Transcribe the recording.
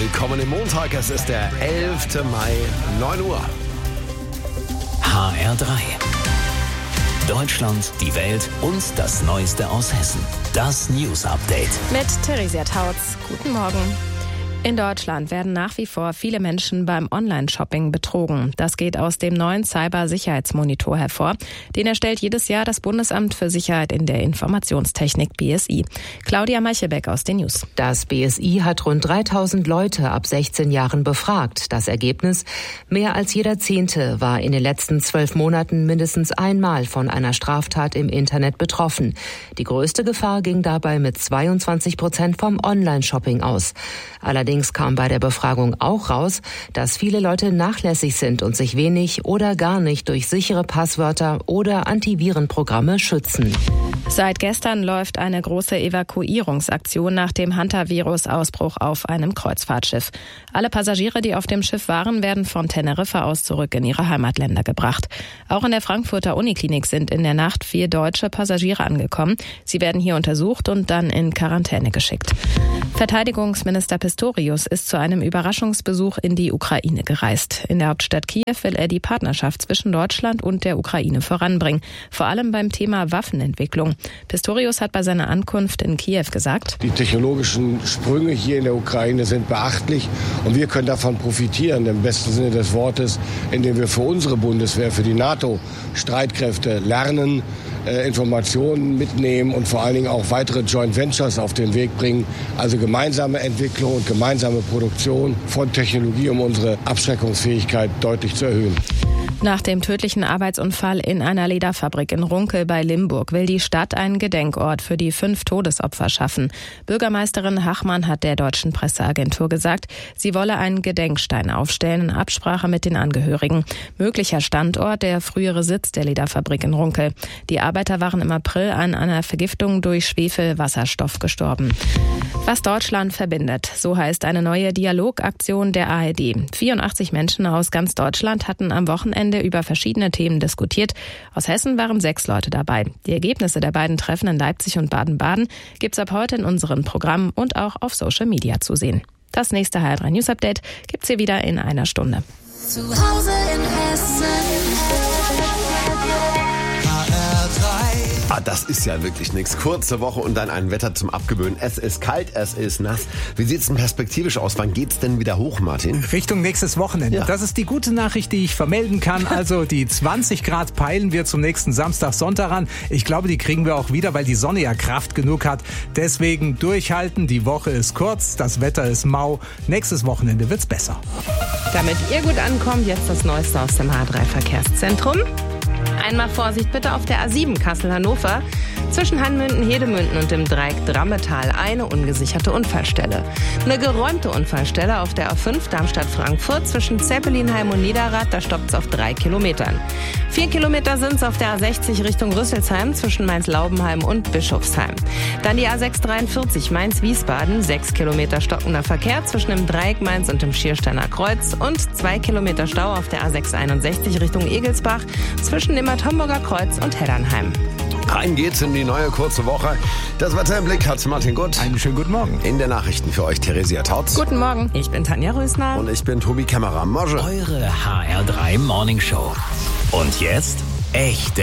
Willkommen im Montag, es ist der 11. Mai, 9 Uhr. HR3. Deutschland, die Welt und das Neueste aus Hessen. Das News Update. Mit Theresia Tautz. Guten Morgen. In Deutschland werden nach wie vor viele Menschen beim Online-Shopping betrogen. Das geht aus dem neuen Cybersicherheitsmonitor hervor. Den erstellt jedes Jahr das Bundesamt für Sicherheit in der Informationstechnik BSI. Claudia Meichelbeck aus den News. Das BSI hat rund 3000 Leute ab 16 Jahren befragt. Das Ergebnis: Mehr als jeder Zehnte war in den letzten 12 Monaten mindestens einmal von einer Straftat im Internet betroffen. Die größte Gefahr ging dabei mit 22% vom Online-Shopping aus. Allerdings kam bei der Befragung auch raus, dass viele Leute nachlässig sind und sich wenig oder gar nicht durch sichere Passwörter oder Antivirenprogramme schützen. Seit gestern läuft eine große Evakuierungsaktion nach dem Hantavirus-Ausbruch auf einem Kreuzfahrtschiff. Alle Passagiere, die auf dem Schiff waren, werden von Teneriffa aus zurück in ihre Heimatländer gebracht. Auch in der Frankfurter Uniklinik sind in der Nacht 4 deutsche Passagiere angekommen. Sie werden hier untersucht und dann in Quarantäne geschickt. Verteidigungsminister Pistorius ist zu einem Überraschungsbesuch in die Ukraine gereist. In der Hauptstadt Kiew will er die Partnerschaft zwischen Deutschland und der Ukraine voranbringen, vor allem beim Thema Waffenentwicklung. Pistorius hat bei seiner Ankunft in Kiew gesagt: Die technologischen Sprünge hier in der Ukraine sind beachtlich und wir können davon profitieren, im besten Sinne des Wortes, indem wir für unsere Bundeswehr, für die NATO-Streitkräfte lernen, Informationen mitnehmen und vor allen Dingen auch weitere Joint Ventures auf den Weg bringen, also gemeinsame Entwicklung und gemeinsame Produktion von Technologie, um unsere Abschreckungsfähigkeit deutlich zu erhöhen. Nach dem tödlichen Arbeitsunfall in einer Lederfabrik in Runkel bei Limburg will die Stadt einen Gedenkort für die 5 Todesopfer schaffen. Bürgermeisterin Hachmann hat der Deutschen Presseagentur gesagt, sie wolle einen Gedenkstein aufstellen in Absprache mit den Angehörigen. Möglicher Standort der frühere Sitz der Lederfabrik in Runkel. Die Arbeiter waren im April an einer Vergiftung durch Schwefelwasserstoff gestorben. Was Deutschland verbindet, so heißt eine neue Dialogaktion der ARD. 84 Menschen aus ganz Deutschland hatten am Wochenende über verschiedene Themen diskutiert. Aus Hessen waren 6 Leute dabei. Die Ergebnisse der beiden Treffen in Leipzig und Baden-Baden gibt's ab heute in unseren Programmen und auch auf Social Media zu sehen. Das nächste HR3 News Update gibt's hier wieder in einer Stunde. Zu Hause in Hessen. Das ist ja wirklich nichts. Kurze Woche und dann ein Wetter zum Abgewöhnen. Es ist kalt, es ist nass. Wie sieht's denn perspektivisch aus? Wann geht's denn wieder hoch, Martin? Richtung nächstes Wochenende. Ja. Das ist die gute Nachricht, die ich vermelden kann. Also die 20 Grad peilen wir zum nächsten Samstag, Sonntag an. Ich glaube, die kriegen wir auch wieder, weil die Sonne ja Kraft genug hat. Deswegen durchhalten. Die Woche ist kurz, das Wetter ist mau. Nächstes Wochenende wird's besser. Damit ihr gut ankommt, jetzt das Neueste aus dem H3-Verkehrszentrum. Einmal Vorsicht bitte auf der A7 Kassel-Hannover. Zwischen Hanmünden, Hedemünden und dem Dreieck Drammetal eine ungesicherte Unfallstelle. Eine geräumte Unfallstelle auf der A5 Darmstadt-Frankfurt zwischen Zeppelinheim und Niederrad, da stoppt es auf 3 Kilometern. 4 Kilometer sind es auf der A60 Richtung Rüsselsheim zwischen Mainz-Laubenheim und Bischofsheim. Dann die A643 Mainz-Wiesbaden, 6 Kilometer stockender Verkehr zwischen dem Dreieck Mainz und dem Schiersteiner Kreuz und 2 Kilometer Stau auf der A661 Richtung Egelsbach zwischen dem Homburger Kreuz und Heddernheim. Rein geht's in die neue kurze Woche. Das Wetter im Blick hat Martin Gutt. Einen schönen guten Morgen. In der Nachrichten für euch Theresia Tautz. Guten Morgen. Ich bin Tanja Rösner. Und ich bin Tobi Kämmerer. Morgen. Eure HR3 Morning Show. Und jetzt echte